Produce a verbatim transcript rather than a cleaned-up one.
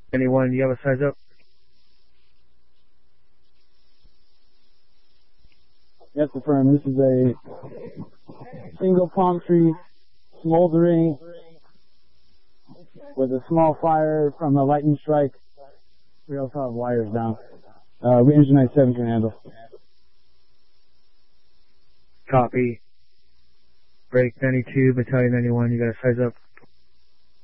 Anyone, you have a size up? Yes, affirm. This is a single palm tree smoldering with a small fire from a lightning strike. We also have wires down. Uh, Ranger ninety-seven can handle. Copy. Break ninety-two, Battalion ninety-one, you got a size up?